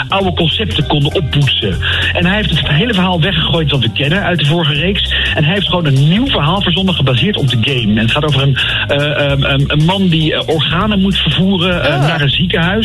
oude concepten konden oppoetsen. En hij heeft het hele verhaal weggegooid wat we kennen uit de vorige reeks. En hij heeft gewoon een nieuw verhaal verzonnen gebaseerd op de game. En het gaat over een man die organen moet vervoeren naar een ziekenhuis.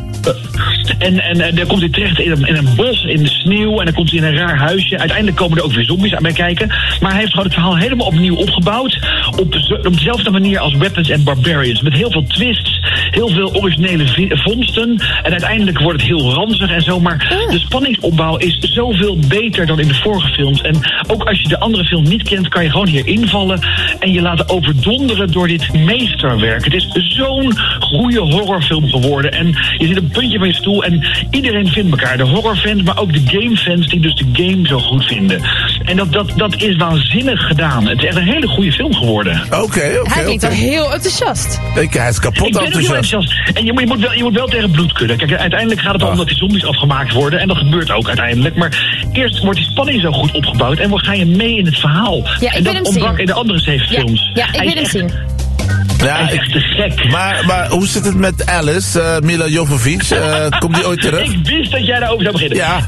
En dan komt hij terecht in een bos, in de sneeuw. En dan komt hij in een raar huisje. Uiteindelijk komen er ook weer zombies aan bij kijken. Maar hij heeft gewoon het verhaal helemaal opnieuw opgebouwd. Op dezelfde manier als Weapons and Barbarians. Met heel veel twists, heel veel originele vondsten. En uiteindelijk wordt het heel ranzig en zo. Maar de spanningsopbouw is zoveel beter dan in de vorige films. En ook als je de andere film niet kent, kan je gewoon hier invallen. En je laten overdonderen door dit meesterwerk. Het is zo'n goede horrorfilm geworden. En je zit op een puntje van je stoel en iedereen vindt elkaar. De horrorfans, maar ook de gamefans die dus de game zo goed vinden. En dat is waanzinnig gedaan. Het is echt een hele goede film geworden. Oké. Hij klinkt al heel enthousiast. Hij is kapot enthousiast. En je moet wel tegen bloed kunnen. Kijk, uiteindelijk gaat het om dat die zombies afgemaakt worden. En dat gebeurt ook uiteindelijk. Maar eerst wordt die spanning zo goed opgebouwd. En we gaan je mee in het verhaal. Ja, en dat ontbrak in de andere 7 films. Ja, ik wil hem zien. Ja, hij is echt te gek. Maar hoe zit het met Alice, Mila Jovovich? Komt die ooit terug? Ik wist dat jij daarover zou beginnen. Ja.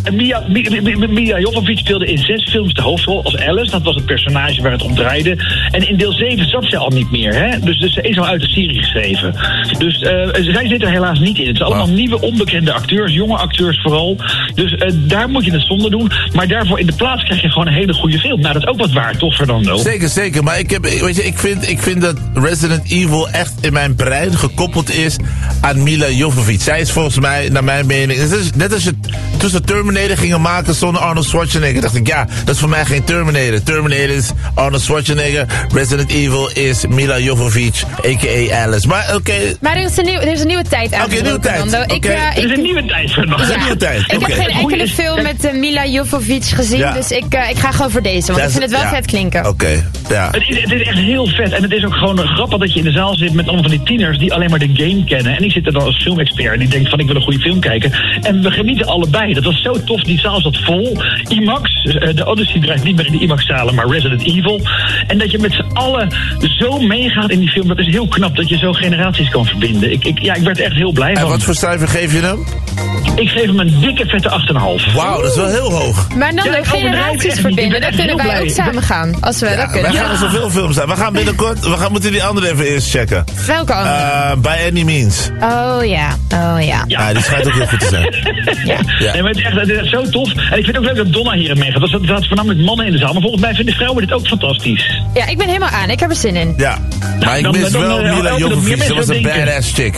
Mila Jovovich speelde in 6 films de hoofdrol als Alice. Dat was het personage waar het om draaide. En in deel 7 zat ze al niet meer. Hè? Dus ze is al uit de serie geschreven. Dus zij zit er helaas niet in. Het zijn allemaal nieuwe, onbekende acteurs. Jonge acteurs vooral. Dus daar moet je het zonder doen. Maar daarvoor in de plaats krijg je gewoon een hele goede film. Nou, dat is ook wat waard, toch, Fernando? Zeker. Maar ik vind dat Resident Evil echt in mijn brein gekoppeld is aan Mila Jovovich. Zij is volgens mij, naar mijn mening, net als je tussen Terminator gingen maken zonder Arnold Schwarzenegger, dacht ik, ja, dat is voor mij geen Terminator. Terminator is Arnold Schwarzenegger, Resident Evil is Mila Jovovich, a.k.a. Alice. Maar oké. Maar er is een nieuwe tijd aan. Oké, nieuwe tijd. Er is een nieuwe tijd, Fernando. Ja. Ik heb geen enkele film met Mila Jovovich gezien, dus ik ga gewoon voor deze, want ik vind het wel vet klinken. Oké. Het is echt heel vet en het is ook gewoon grappig dat je in de zaal zit met allemaal van die tieners die alleen maar de game kennen. En ik zit er dan als filmexpert die denkt van ik wil een goede film kijken. En we genieten allebei. Dat was zo tof. Die zaal zat vol. IMAX. De Odyssey draait niet meer in de IMAX-zalen, maar Resident Evil. En dat je met z'n allen zo meegaat in die film. Dat is heel knap dat je zo generaties kan verbinden. Ik werd echt heel blij van. En wat voor cijfer geef je hem? Ik geef hem een dikke vette 8,5. Wauw, dat is wel heel hoog. Maar dan de generaties verbinden. Dan kunnen wij ook samen gaan. Als we dat kunnen. Wij gaan zoveel films zijn. We gaan binnenkort. We moeten die andere even eerst checken. Welke andere? By Any Means. Oh ja. Ja, die schijnt ook heel goed te zijn. Ja. Nee, maar het is echt zo tof. En ik vind het ook leuk dat Donna hierin meegaat. Er zaten voornamelijk mannen in de zaal. Maar volgens mij vinden vrouwen dit ook fantastisch. Ja, ik ben helemaal aan. Ik heb er zin in. Ja. Maar ik mis wel Mila Jovovich. Dat was een badass chick.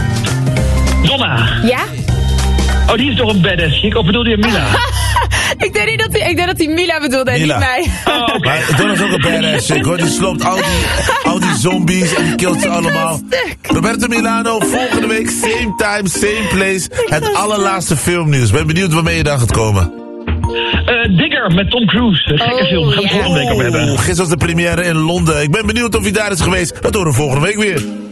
Donna. Ja? Oh, die is toch een badass chick? Of bedoelde je Mila? Ik denk dat hij Mila bedoelde en niet mij. Oh, okay. Maar Donna is ook een badass chick hoor. Die sloopt al die zombies en die killt ze allemaal. Roberto Milano, volgende week, same time, same place. Het allerlaatste filmnieuws. Ben benieuwd waarmee je dan gaat komen. Digger met Tom Cruise. Een gekke film. Gaan we volgende week op hebben. Gisteren was de première in Londen. Ik ben benieuwd of hij daar is geweest. Dat horen we volgende week weer.